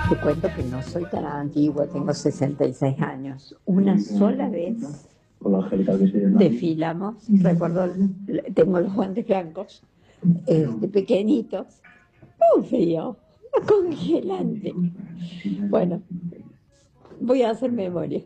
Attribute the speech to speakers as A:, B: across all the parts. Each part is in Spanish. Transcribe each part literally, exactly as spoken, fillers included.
A: Te cuento que no soy tan antigua, tengo sesenta y seis años. Una sola vez desfilamos, recuerdo, tengo los guantes blancos, este, pequeñitos, muy frío, congelante. Bueno, voy a hacer memoria.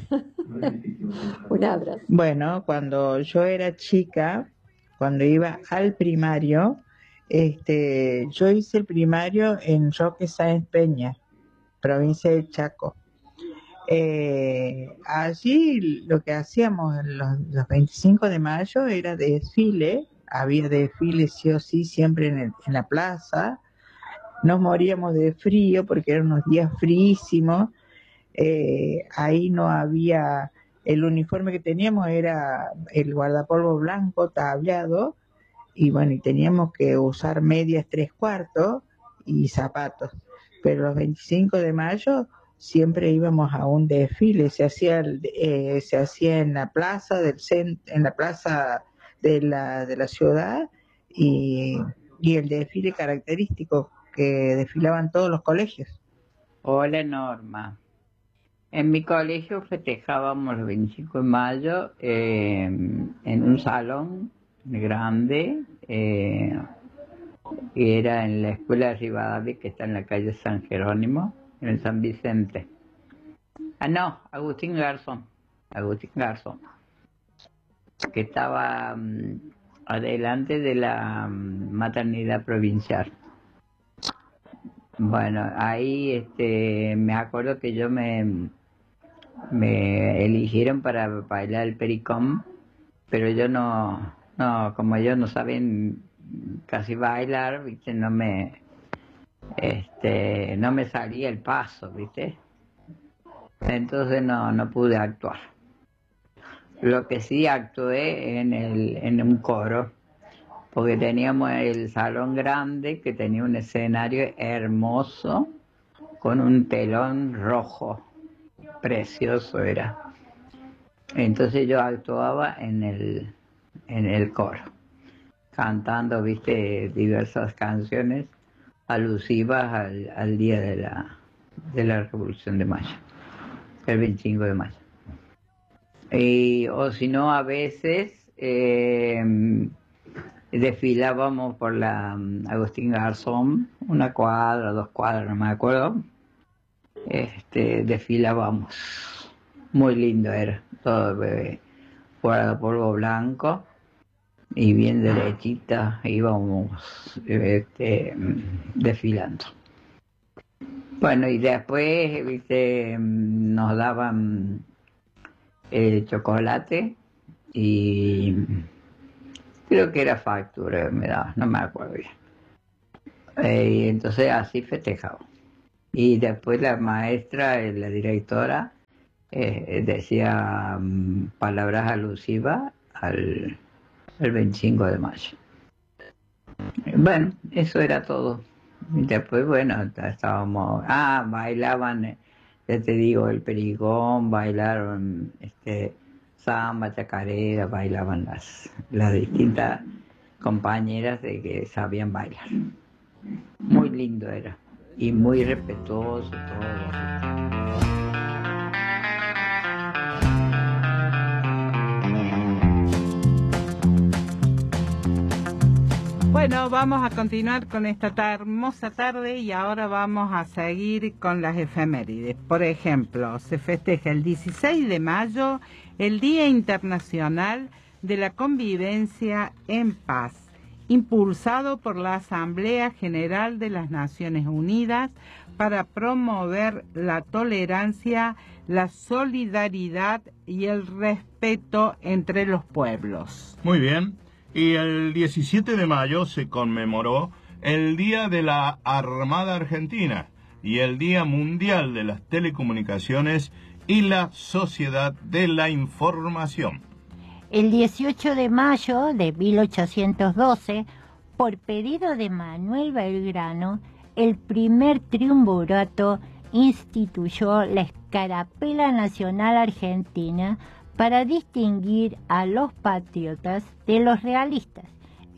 A: Un abrazo.
B: Bueno, cuando yo era chica, cuando iba al primario, este, yo hice el primario en Roque Sáenz Peña, provincia de Chaco. Eh, allí lo que hacíamos los, los veinticinco de mayo era desfile, había desfile sí o sí siempre en, el, en la plaza, nos moríamos de frío porque eran unos días fríísimos. Eh, ahí no había, el uniforme que teníamos era el guardapolvo blanco tableado, y bueno, y teníamos que usar medias tres cuartos y zapatos, pero los veinticinco de mayo siempre íbamos a un desfile, se hacía, eh, se hacía en la plaza del cent- en la plaza de la, de la ciudad, y, y el desfile característico que desfilaban todos los colegios.
C: Hola Norma. En mi colegio festejábamos el veinticinco de mayo eh, en un salón grande, eh, y era en la escuela de Rivadavia, que está en la calle San Jerónimo, en el San Vicente. Ah, no, Agustín Garzón, Agustín Garzón, que estaba um, adelante de la um, maternidad provincial. Bueno, ahí este, me acuerdo que yo me, me eligieron para bailar el pericón, pero yo no, no, como ellos no saben casi bailar, viste, no me, este, no me salía el paso, viste, entonces no, no pude actuar. Lo que sí actué en el, en un coro, porque teníamos el salón grande que tenía un escenario hermoso con un telón rojo, precioso era. Entonces yo actuaba en el, en el coro, cantando, viste, diversas canciones alusivas al, al día de la, de la Revolución de Mayo, el veinticinco de mayo. Y, o si no, a veces eh, desfilábamos por la um, Agustín Garzón, una cuadra, dos cuadras, no me acuerdo. Este, desfilábamos, muy lindo era, todo bebé, fuera de polvo blanco y bien derechita íbamos este, desfilando. Bueno, y después, viste, nos daban el chocolate y creo que era factura, me daba, no me acuerdo bien. Eh, y entonces así festejaba. Y después la maestra, la directora, eh, decía um, palabras alusivas al, al veinticinco de mayo. Bueno, eso era todo. Y después, bueno, estábamos, ah, bailaban, ya te digo, el perigón, bailaron este, samba, chacarera, bailaban las, las distintas compañeras de que sabían bailar. Muy lindo era y muy respetuoso todo.
B: Bueno, vamos a continuar con esta hermosa tarde y ahora vamos a seguir con las efemérides. Por ejemplo, se festeja el dieciséis de mayo el Día Internacional de la Convivencia en Paz, impulsado por la Asamblea General de las Naciones Unidas para promover la tolerancia, la solidaridad y el respeto entre los pueblos.
D: Muy bien. Y el diecisiete de mayo se conmemoró el Día de la Armada Argentina y el Día Mundial de las Telecomunicaciones y la Sociedad de la Información.
E: El dieciocho de mayo de mil ochocientos doce, por pedido de Manuel Belgrano, el primer triunvirato instituyó la Escarapela Nacional Argentina para distinguir a los patriotas de los realistas.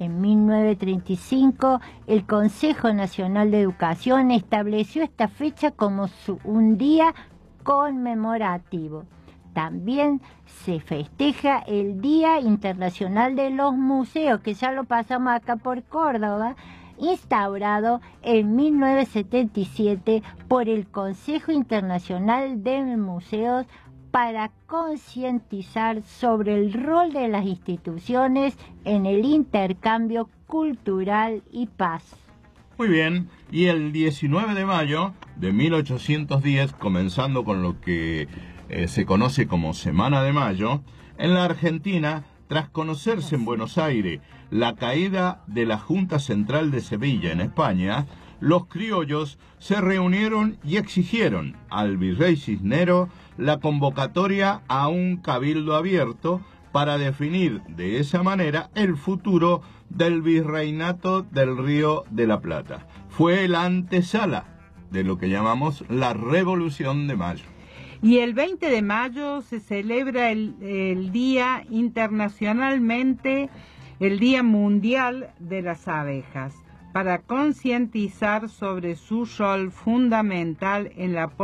E: En mil novecientos treinta y cinco, el Consejo Nacional de Educación estableció esta fecha como su, un día conmemorativo. También se festeja el Día Internacional de los Museos, que ya lo pasamos acá por Córdoba, instaurado en mil novecientos setenta y siete por el Consejo Internacional de Museos para concientizar sobre el rol de las instituciones en el intercambio cultural y paz.
D: Muy bien, y el diecinueve de mayo de mil ochocientos diez, comenzando con lo que eh, se conoce como Semana de Mayo, en la Argentina, tras conocerse en Buenos Aires la caída de la Junta Central de Sevilla en España, los criollos se reunieron y exigieron al virrey Cisneros la convocatoria a un cabildo abierto para definir de esa manera el futuro del virreinato del Río de la Plata. Fue la antesala de lo que llamamos la Revolución de Mayo.
B: Y el veinte de mayo se celebra el, el Día Internacionalmente, el Día Mundial de las Abejas, para concientizar sobre su rol fundamental en la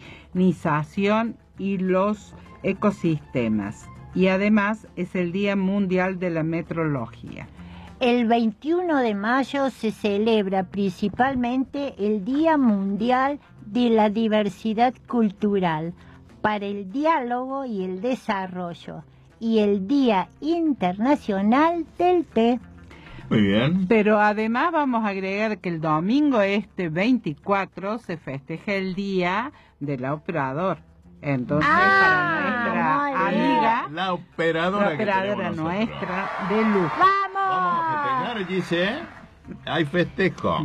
B: polinización y los ecosistemas. Y además es el Día Mundial de la Metrología.
E: El veintiuno de mayo se celebra principalmente el Día Mundial de la Diversidad Cultural para el diálogo y el desarrollo, y el Día Internacional del Té.
D: Muy bien.
B: Pero además vamos a agregar que el domingo este veinticuatro se festeja el Día del Operador. Entonces,
E: ah,
B: para nuestra amiga,
D: la operadora,
B: la operadora
D: que
B: nuestra de luz.
E: ¡Vamos!
D: Vamos a festejar, Gise. Hay festejo.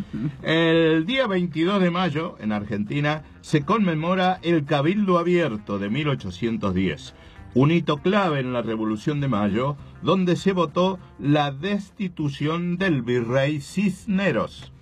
D: El día veintidós de mayo, en Argentina, se conmemora el Cabildo Abierto de mil ochocientos diez, un hito clave en la Revolución de Mayo, donde se votó la destitución del virrey Cisneros.